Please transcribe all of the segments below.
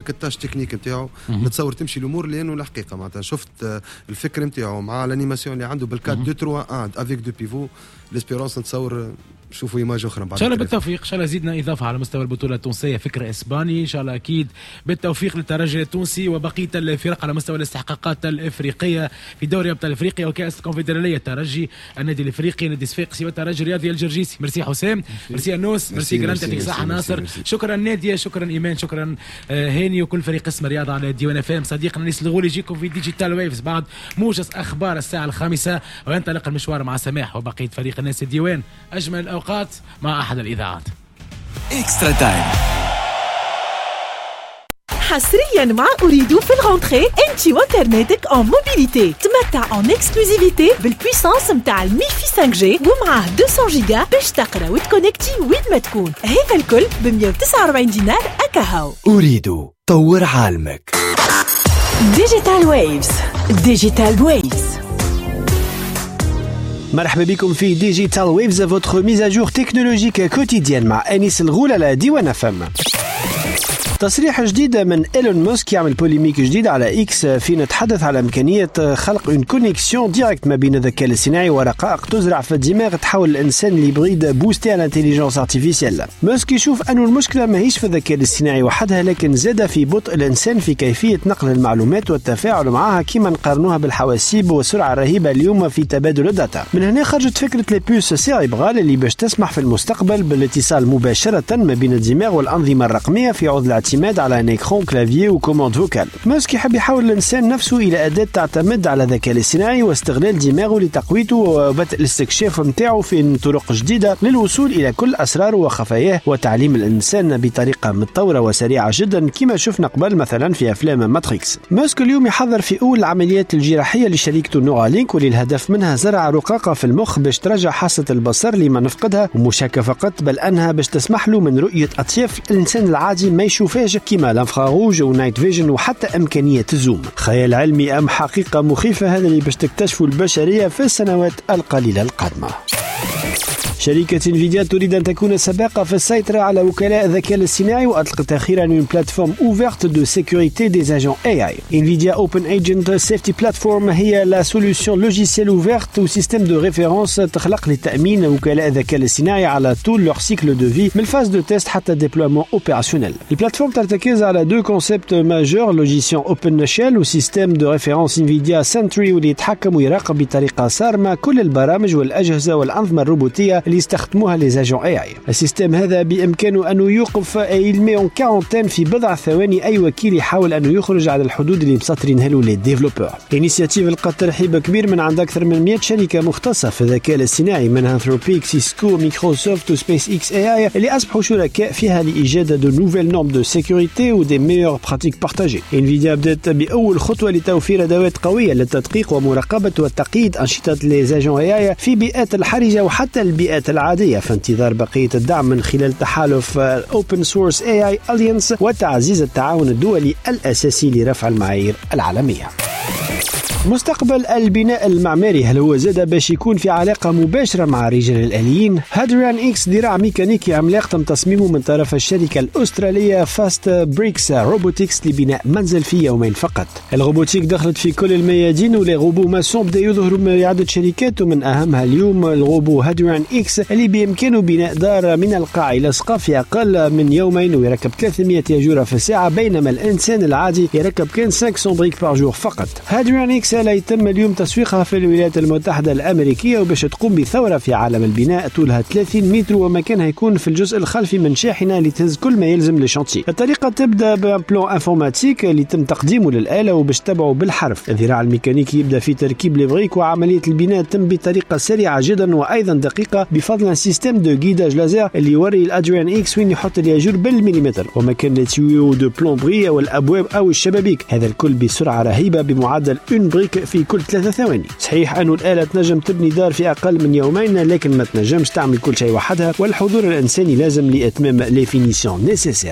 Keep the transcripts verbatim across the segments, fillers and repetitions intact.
هذاك التاش تكنيك نتاعو نتصور تمشي الامور لانه الحقيقه معناتها شفت الفكر نتاعو مع الانيماسيون اللي عنده بالكاد اثنين ثلاثة واحد افيك دو بيفو ليسبيرونس نتصور شوفوا ايماج اخرى بعد. ان شاء الله بالتوفيق، ان شاء الله زيدنا اضافه على مستوى البطوله التونسيه، فكر اسباني ان شاء الله اكيد. بالتوفيق للترجي التونسي وبقيه الفرق على مستوى الاستحقاقات الافريقيه في دوري ابطال افريقيا وكاس الكونفدراليه. الترجي، النادي الافريقي، النادي الصفاقسي والترجي الرياضي الجرجيسي. ميرسي حسام، ميرسي انوس، ميرسي جرانت، يعطيك الصحه ناصر، شكرا ناديه، شكرا ايمان، شكرا هاني وكل فريق قسم الرياضه على ديوان اف ام. صديقنا انيس الغول يجيكم في ديجيتال ويفز بعد موجز اخبار الساعه الخامسه، وينطلق المشوار مع سماح وبقيه فريق الناس الديوان. اجمل الاوقات مع أحد الإذاعات. إكسترا تايم حصريا مع أريدو في الغونتري انتي وانترنتك اون موبيليتي. تمتع اون اكسكلوزيفيتي بالبويسانس متاع الميفي خمسة جي ومعاه مئتين جيجا باش تقرا وتكونكتي وين ما تكون. هذا الكل ب مئة وتسعة وأربعين دينار أكاهو. أريدو طور عالمك. ديجيتال ويفز. ديجيتال ويفز. مرحبا بكم في ديجيتال ويفز، votre mise à jour technologique quotidienne مع أنيس الغول على ديوان اف ام. تصريح جديد من إيلون ماسك يعمل بوليميك جديد على إكس فين نتحدث على إمكانية خلق اون كونيكسيون ديريكت ما بين الذكاء الاصطناعي ورقائق تزرع في الدماغ تحول الإنسان لبريد بوستي على الانتيليجنس ارتيفيسيال. ماسك يشوف أنه المشكلة ماهيش في الذكاء الاصطناعي وحدها، لكن زاد في بطء الإنسان في كيفية نقل المعلومات والتفاعل معها كما نقارنوها بالحواسيب والسرعة الرهيبة اليوم في تبادل الداتا. من هنا خرجت فكرة لي بوس سيريبرال اللي باش تسمح في المستقبل بالاتصال مباشرة ما بين الدماغ والأنظمة الرقمية في عوض الاعتماد على ان اكران كلافيي وكوماند فوكال. ماسك يحب يحول الانسان نفسه الى اداه تعتمد على الذكاء الاصطناعي واستغلال دماغه لتقويته وبدء الاستكشاف نتاعو في طرق جديده للوصول الى كل اسراره وخفاياه وتعليم الانسان بطريقه متطوره وسريعه جدا كما شفنا قبل مثلا في افلام ماتريكس. ماسك اليوم يحضر في اول العمليات الجراحيه لشركته نورالينك واللي الهدف منها زرع رقاقه في المخ باش ترجع حاسه البصر لما نفقدها، ومش هكا فقط بل انها باش تسمح له من رؤيه اطياف الانسان العادي ما يشوفهاش كما الانفراروج ونايت فيجن وحتى امكانيه الزوم. خيال علمي ام حقيقه مخيفه؟ هذا اللي باش تكتشفوا البشريه في السنوات القليله القادمه. شركة انفيديا تريد أن تكون سباقة في السيطرة على وكلاء الذكاء الاصطناعي، وأطلقت أخيرا une plateforme ouverte de sécurité des agents إيه آي. Nvidia Open Agent Safety Platform هي la solution logicielle ouverte au système de référence تخلق لتأمين وكلاء الذكاء الاصطناعي على طول leur cycle de vie من الفاز دو تيست حتى déploiement opérationnel. البلاتفورم ترتكز على deux concepts majeurs: logiciel OpenShell وسيستم دو ريفيرونس انفيديا سنتري واللي يتحكم ويراقب بطريقة صارمة كل البرامج والأجهزة والأنظمة الروبوتية اللي يستخدموها لي زاجون اي اي. السيستم هذا بامكانه انه يوقف ايلمي اون كارونتين في بضع ثواني اي وكيل يحاول انه يخرج على الحدود اللي مسطرينها له لي ديفلوبور. انيشيتيف لقت ترحيب كبير من عند اكثر من مئة شركه مختصه في الذكاء الاصطناعي منها انثروبيك، سيسكو، مايكروسوفت وسبيس اكس اي اي اللي اصبحوا شركاء فيها لايجاد دو نوفيل نورم دو سيكوريتي ودي ميور براتيك بارتاجي. انفيديا بدات باول خطوه لتوفير ادوات قويه للتدقيق ومراقبه وتقييد انشطه لي زاجون اي اي في بيئات الحرجه وحتى البيئات العادية، في انتظار بقية الدعم من خلال تحالف Open Source إيه آي Alliance وتعزيز التعاون الدولي الأساسي لرفع المعايير العالمية. مستقبل البناء المعماري هل هو زاد باش يكون في علاقة مباشرة مع الرجال الآليين؟ هادريان إكس ذراع ميكانيكي عملاق تم تصميمه من طرف الشركة الأسترالية فاست بريكس روبوتكس لبناء منزل في يومين فقط. الروبوتيك دخلت في كل الميادين ولي روبو ماسون بدا يظهروا من عدة شركات، ومن أهمها اليوم الروبو هادريان إكس اللي بإمكانه بناء دار من القاع إلى السقف في أقل من يومين ويركب ثلاثمئة ياجورة في الساعة، بينما الإنسان العادي يركب كان خمسمئة بريك بار جور فقط. هادريان إكس لا يتم اليوم تسويقها في الولايات المتحدة الأمريكية وباش تقوم بثورة في عالم البناء طولها ثلاثين متر ومكانها يكون في الجزء الخلفي من شاحنة لتهز كل ما يلزم للشانتي. الطريقة تبدأ ببلان انفورماتيك اللي تم تقديمه للآلة وباش تبعه بالحرف. الذراع الميكانيكي يبدأ في تركيب البريك، وعملية البناء تم بطريقة سريعة جدا وأيضا دقيقة بفضل سيستم دو جيداج لازر اللي يوري الأدريان إكس وين يحط الياجور بالمليمتر ومكان التيو دو بلومبري والأبواب أو الشبابيك، هذا الكل بسرعة رهيبة بمعدل اون بريك في كل ثلاثة ثواني. صحيح أنه الآلة تنجم تبني دار في أقل من يومين، لكن ما تنجمش تعمل كل شيء وحدها، والحضور الإنساني لازم لإتمام لي فينيسيون نيسيسير.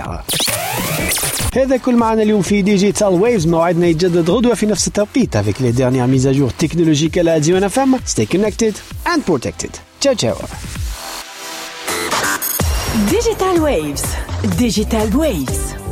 هذا كل معنا اليوم في ديجيتال ويفز، موعدنا يتجدد غدوة في نفس التوقيت avec les dernières mises à jour technologiques à la Dion F M. Stay connected and protected. Ciao ciao. Digital Waves. Digital Waves.